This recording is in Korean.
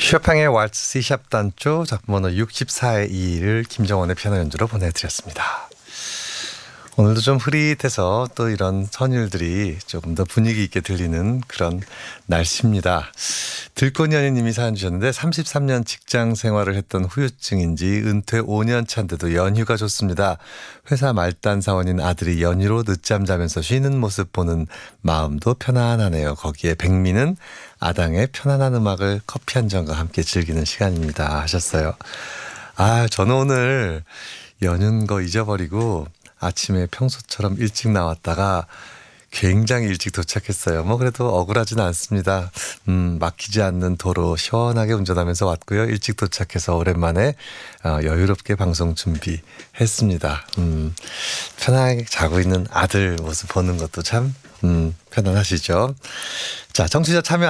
쇼팽의 왈츠 C샵 단조 작품번호 64의 2를 김정원의 피아노 연주로 보내드렸습니다. 오늘도 좀 흐릿해서 또 이런 선율들이 조금 더 분위기 있게 들리는 그런 날씨입니다. 들꽃연희님이 사연 주셨는데 33년 직장 생활을 했던 후유증인지 은퇴 5년 차인데도 연휴가 좋습니다. 회사 말단 사원인 아들이 연휴로 늦잠 자면서 쉬는 모습 보는 마음도 편안하네요. 거기에 백미는 아당의 편안한 음악을 커피 한 잔과 함께 즐기는 시간입니다 하셨어요. 저는 오늘 연휴인 거 잊어버리고 아침에 평소처럼 일찍 나왔다가 굉장히 일찍 도착했어요. 그래도 억울하진 않습니다. 막히지 않는 도로 시원하게 운전하면서 왔고요. 일찍 도착해서 오랜만에 여유롭게 방송 준비했습니다. 편하게 자고 있는 아들 모습 보는 것도 참 편안하시죠. 자, 청취자 참여